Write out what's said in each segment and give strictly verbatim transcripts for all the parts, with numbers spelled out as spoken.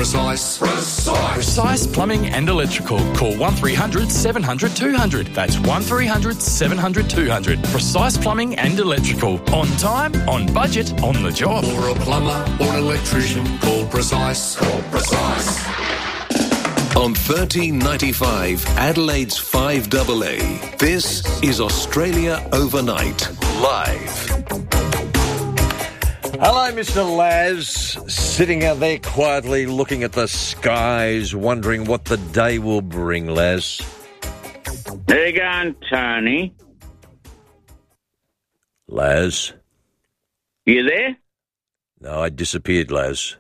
precise. Precise. Precise Plumbing and Electrical. Call one three hundred seven hundred two hundred. That's one three hundred seven hundred two hundred. Precise Plumbing and Electrical. On time, on budget, on the job. For a plumber or an electrician, call Precise. Call Precise. On thirteen ninety-five, Adelaide's five A A. This is Australia Overnight, live. Hello, Mister Laz, sitting out there quietly looking at the skies, wondering what the day will bring, Laz. There you go, Tony. Laz? You there? No, I disappeared, Laz.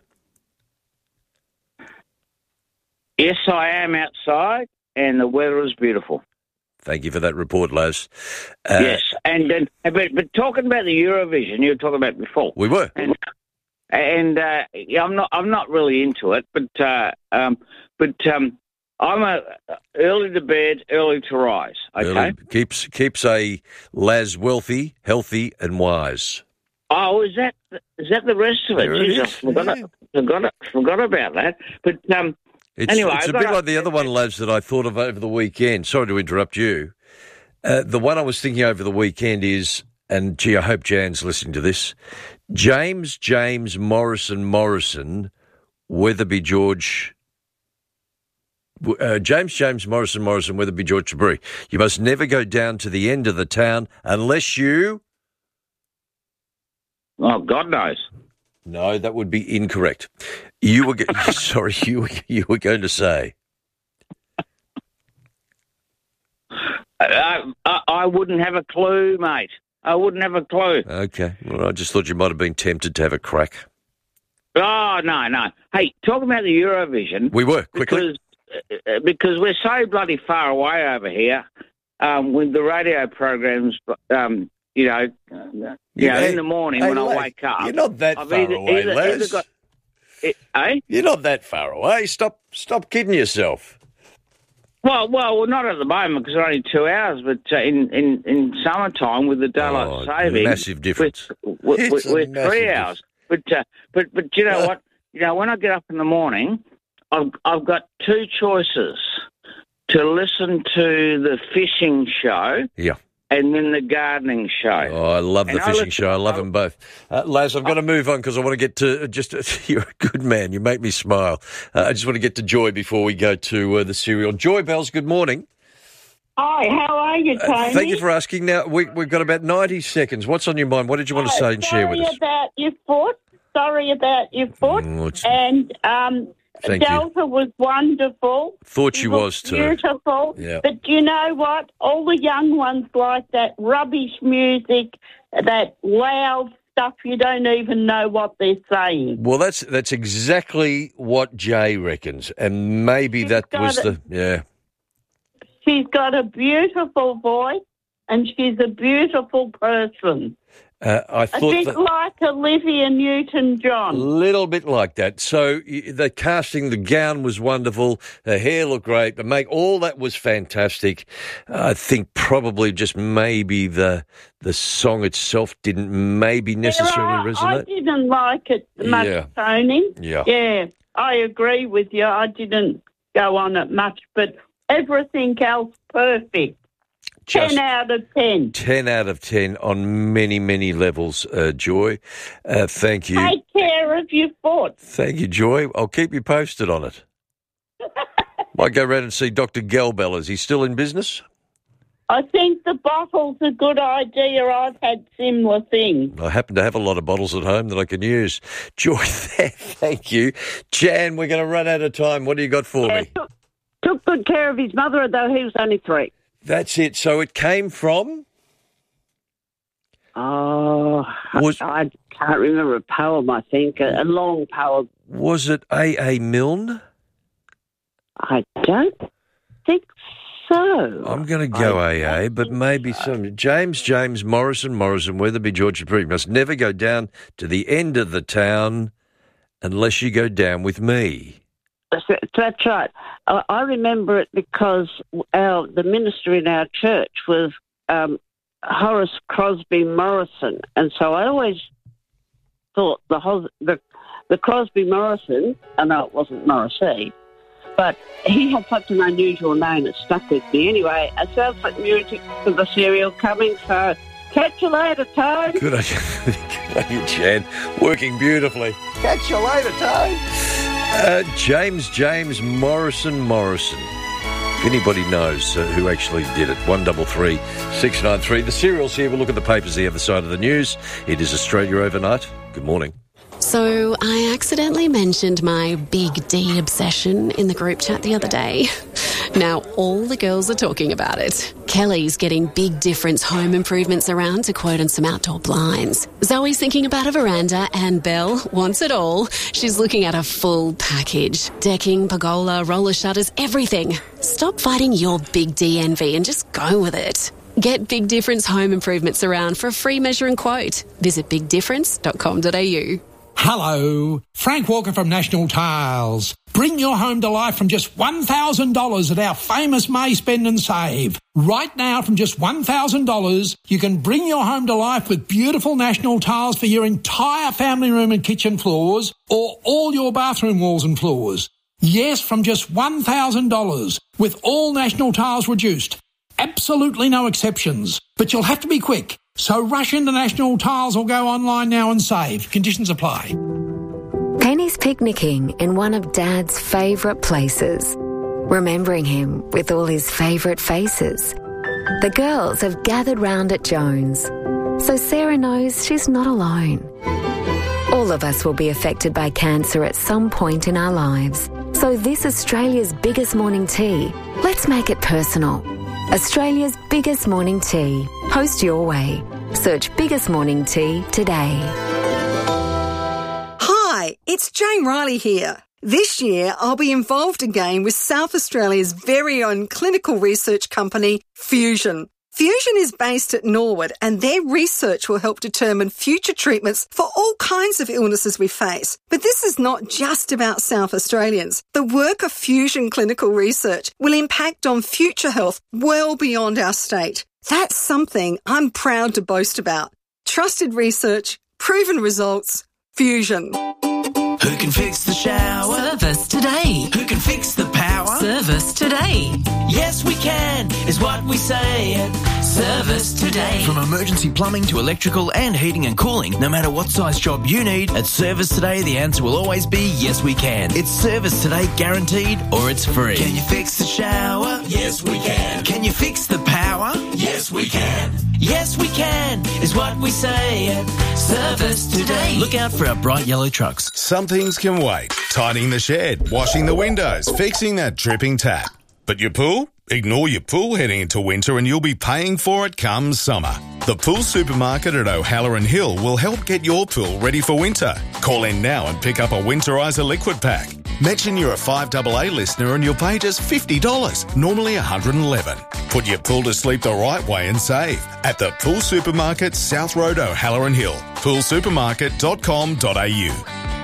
Yes, I am outside, and the weather is beautiful. Thank you for that report, Laz. Uh, yes, and, and but, but talking about the Eurovision, you were talking about before. We were. And, and uh, yeah, I'm not. I'm not really into it, but uh, um, but um, I'm a early to bed, early to rise. Okay, Early, keeps keeps a Laz wealthy, healthy, and wise. Oh, is that is that the rest of it? There it Jeez, I is, forgot, yeah. forgot forgot about that. But um. It's, Anyway, it's a I've bit got like the other one, Laz, that I thought of over the weekend. Sorry to interrupt you. Uh, the one I was thinking over the weekend is, and gee, I hope Jan's listening to this, James James Morrison Morrison, Weatherby George, uh, James James Morrison Morrison, Weatherby George Tabri. You must never go down to the end of the town unless you... Oh, God knows. No, that would be incorrect. You were go- sorry. You were, you were going to say. I, I, I wouldn't have a clue, mate. I wouldn't have a clue. Okay. Well, I just thought you might have been tempted to have a crack. Oh no, no. Hey, talking about the Eurovision. We were quickly because, uh, because we're so bloody far away over here um, with the radio programs. Um, you know, uh, you Yeah, know, hey, in the morning hey, when Les, I wake up. you're not that I've far either, away, either, Les. either got, it, eh? You're not that far away. Stop, stop kidding yourself. Well, well, well, not at the moment because it's only two hours. But uh, in, in, in summertime with the daylight Oh, saving, massive difference. We're, we're, It's a we're massive three difference. hours. But uh, but but you know Uh. what? You know, when I get up in the morning, I've I've got two choices: to listen to the fishing show, Yeah. and then the gardening show. Oh, I love the And I fishing listen- show. I love them both. Uh, Laz, I've got to move on because I want to get to just. You're a good man. You make me smile. Uh, I just want to get to Joy before we go to uh, the cereal. Joy Bells, good morning. Hi, how are you, Tony? Uh, thank you for asking. Now we, we've got about ninety seconds. What's on your mind? What did you want to say and share with us? Sorry about your foot. Sorry about your foot. Mm, it's- and um, Thank you. Delta was wonderful. Thought she It was too. Beautiful. Yeah. But you know what? All the young ones like that rubbish music, that loud stuff. You don't even know what they're saying. Well, that's that's exactly what Jay reckons, and maybe She's that got was it. the yeah. She's got a beautiful voice, and she's a beautiful person. Uh, I A thought bit that, like Olivia Newton-John. a little bit like that. So y- the casting, the gown was wonderful, her hair looked great, the make all that was fantastic. I think probably just maybe the the song itself didn't maybe necessarily Yeah, I, I resonate. didn't like it much, Yeah. Tony. Yeah. Yeah, I agree with you. I didn't go on it much, but everything else perfect. Just ten out of ten. ten out of ten on many, many levels, uh, Joy. Uh, thank you. Take care of your foot. Thank you, Joy. I'll keep you posted on it. Might go round and see Doctor Gelbell. Is he still in business? I think the bottle's a good idea. I've had similar things. I happen to have a lot of bottles at home that I can use. Joy, thank you. Jan, we're going to run out of time. What do you got for Yeah, me? took, took good care of his mother, though he was only three. That's it. So it came from? Oh, Was- I, I can't remember a poem, I think. A, a long poem. Was it A A. Milne? I don't think so. I'm going to go I A A, but maybe some. James James Morrison Morrison, Weatherby George Tabri. Must never go down to the end of the town unless you go down with me. That's, that's right. I, I remember it because our the minister in our church was um, Horace Crosby Morrison, and so I always thought the hos- the the Crosby Morrison, I know it wasn't Morrissey, but he had such an unusual name, it stuck with me. Anyway, it sounds like music for the serial coming, so catch you later, Tone. Good on you, good on you, Jan. Working beautifully. Catch you later, Tone. Uh, James James Morrison Morrison. If anybody knows uh, who actually did it, one double three six nine three. The serial's here. We'll look at the papers the other side of the news. It is Australia Overnight. Good morning. So I accidentally mentioned my Big D obsession in the group chat the other day. Now all the girls are talking about it. Kelly's getting Big Difference home improvements around to quote on some outdoor blinds. Zoe's thinking about a veranda, and Belle wants it all. She's looking at a full package. Decking, pergola, roller shutters, everything. Stop fighting your Big D envy and just go with it. Get Big Difference home improvements around for a free measure and quote. Visit big difference dot com dot a u. Hello, Frank Walker from National Tiles. Bring your home to life from just one thousand dollars at our famous May Spend and Save. Right now, from just one thousand dollars, you can bring your home to life with beautiful National Tiles for your entire family room and kitchen floors, or all your bathroom walls and floors. Yes, from just one thousand dollars, with all National Tiles reduced. Absolutely no exceptions. But you'll have to be quick. So rush into National Tiles or go online now and save. Conditions apply. Penny's picnicking in one of Dad's favourite places, remembering him with all his favourite faces. The girls have gathered round at Jones, so Sarah knows she's not alone. All of us will be affected by cancer at some point in our lives. So this Australia's biggest morning tea, let's make it personal. Australia's biggest morning tea. Post your way. Search Biggest Morning Tea today. Hi, it's Jane Riley here. This year, I'll be involved again with South Australia's very own clinical research company, Fusion. Fusion is based at Norwood, and their research will help determine future treatments for all kinds of illnesses we face. But this is not just about South Australians. The work of Fusion Clinical Research will impact on future health well beyond our state. That's something I'm proud to boast about. Trusted research, proven results, Fusion. Who can fix the shower? Service today. Who can fix the power? Service today. Yes, we can, is what we say at Service Today. From emergency plumbing to electrical and heating and cooling, no matter what size job you need, at Service Today the answer will always be yes, we can. It's Service Today guaranteed, or it's free. Can you fix the shower? Yes, we can. Can you fix the power? Yes, we can. Yes, we can, is what we say at Service Today. Look out for our bright yellow trucks. Some things can wait. Tidying the shed, washing the windows, fixing that dripping tap. But your pool? Ignore your pool heading into winter and you'll be paying for it come summer. The Pool Supermarket at O'Halloran Hill will help get your pool ready for winter. Call in now and pick up a Winterizer liquid pack. Mention you're a five A A listener and you'll pay just fifty dollars, normally one hundred eleven dollars. Put your pool to sleep the right way and save at the Pool Supermarket, South Road, O'Halloran Hill. pool supermarket dot com dot a u.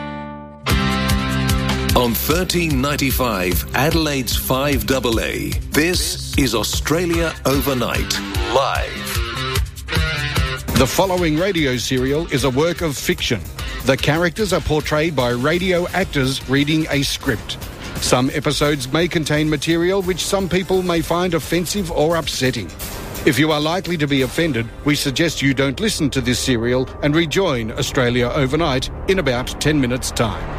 On thirteen ninety-five, Adelaide's five A A, this is Australia Overnight, live. The following radio serial is a work of fiction. The characters are portrayed by radio actors reading a script. Some episodes may contain material which some people may find offensive or upsetting. If you are likely to be offended, we suggest you don't listen to this serial and rejoin Australia Overnight in about ten minutes' time.